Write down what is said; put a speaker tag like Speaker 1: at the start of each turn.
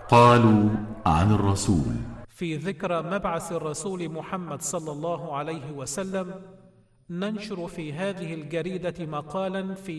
Speaker 1: قالوا عن الرسول.
Speaker 2: في ذكرى مبعث الرسول محمد صلى الله عليه وسلم، ننشر في هذه الجريدة مقالا في